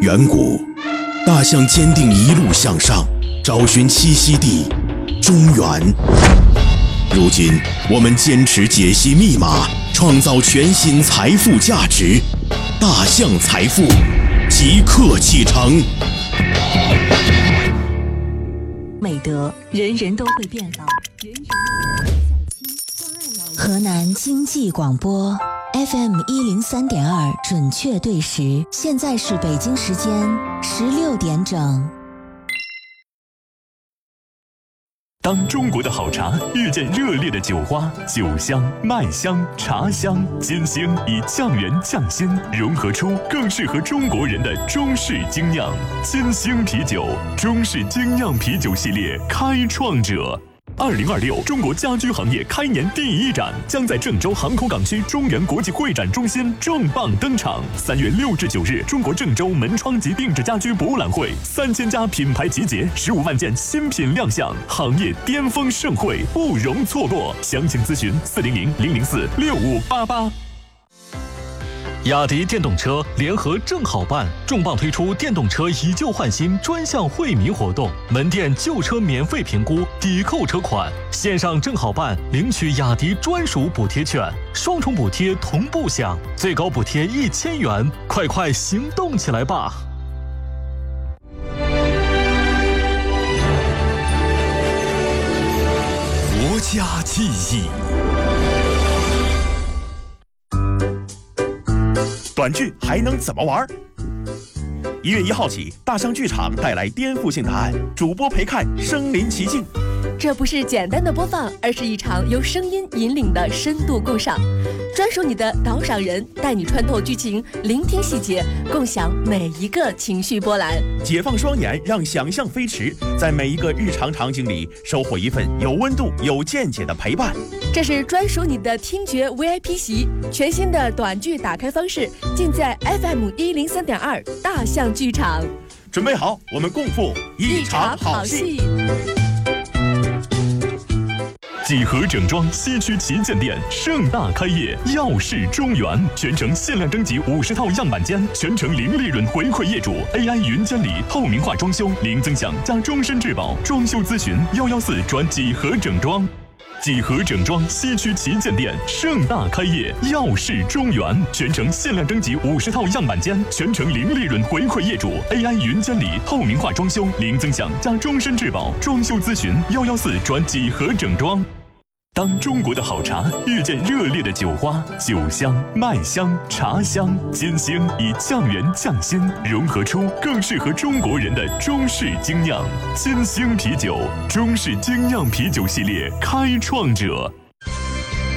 远古，大象坚定一路向上，找寻栖息地中原。如今，我们坚持解析密码，创造全新财富价值。大象财富即刻启程。 美德，人人都会变老，人人都会孝亲关爱老人。河南经济广播 FM 103.2准确对时，现在是北京时间16点整。 当中国的好茶遇见热烈的酒花，酒香、麦香、茶香、金星以匠人匠心融合出更适合中国人的中式精酿。金星啤酒，中式精酿啤酒系列开创者。2026中国家居行业开年第一展将在郑州航空港区中原国际会展中心重磅登场。3月6至9日，中国郑州门窗及定制家居博览会，3000家品牌集结，15万件新品亮相，行业巅峰盛会不容错过。详情咨询400-004-6588。雅迪电动车联合正好办重磅推出电动车以旧换新专项惠民活动，门店旧车免费评估，抵扣车款，线上正好办领取雅迪专属补贴券，双重补贴同步享，最高补贴1000元，快行动起来吧！ 国家记忆。 短剧还能怎么玩？1月1号起，大象剧场带来颠覆性答案，主播陪看身临其境。 这不是简单的播放，而是一场由声音引领的深度共赏。专属你的导赏人，带你穿透剧情，聆听细节，共享每一个情绪波澜。 解放双眼，让想象飞驰，在每一个日常场景里收获一份有温度、有见解的陪伴。 这是专属你的听觉 VIP 席，全新的短剧打开方式，尽在 FM 103.2大象剧场。 准备好，我们共赴一场好戏。 几何整装西区旗舰店盛大开业，耀世中原，全程限量征集50套样板间，全程零利润回馈业主 ，AI 云监理，透明化装修，零增享加终身质保，装修咨询114转几何整装。几何整装西区旗舰店盛大开业，耀世中原，全程限量征集50套样板间，全程零利润回馈业主 ，AI 云监理，透明化装修，零增享加终身质保，装修咨询114转几何整装。当中国的好茶遇见热烈的酒花，酒香、麦香、茶香、金星以匠人匠心融合出更适合中国人的中式精酿。金星啤酒，中式精酿啤酒系列开创者。